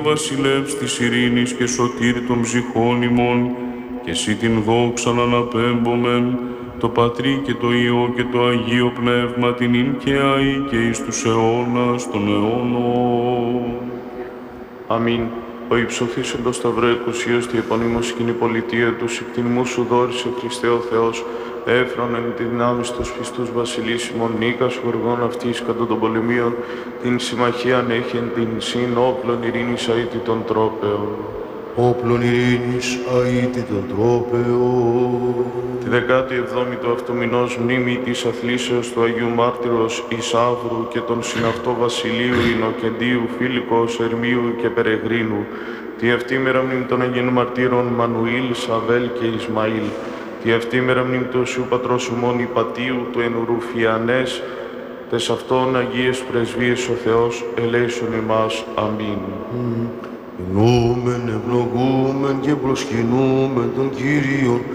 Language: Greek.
Βασιλεύς της ειρήνης και σωτήρ των ψυχών ημών, και εσύ την δόξαν αναπέμπομεν, το Πατρί και το Υιό και το Αγίο Πνεύμα την ίν και αεί και εις τους αιώνας των αιώνων. Αμήν. Ο υψωθήσεντος Σταυρό εκουσίως τη επωνύμωση κοινή πολιτεία του συκτηνμού σου δόρισε Χριστέ ο Θεός, έφρονεν τη δυνάμει στους πιστούς βασιλείς ημών νίκας χοργών αυτής κατά των πολεμίων, την συμμαχίαν έχεν την συν όπλων ειρήνης αίτητων τρόπεων. Όπλων ειρήνης αίτητων τρόπεων. Τη 17η του αυτού μηνός μνήμη της αθλήσεως του Αγίου Μάρτυρος Ισαύρου και των συναυτό Βασιλείου Ινοκεντίου Φίλικος Ερμίου και Περεγρίνου, τη ευτήμερα μνήμη των Αγίων Μαρτύρων Μανουήλ, Σαβέλ και Ισμαήλ, τη ευτήμερα μνήμη του Οσίου Πατρός ημών Υπατίου του Ενουρουφιανές, τες αυτών Αγίες Πρεσβείες ο Θεός ελέησον ημάς. Αμήν. Εννοούμεν, ευλογούμεν και προσκυνούμεν τον Κύριον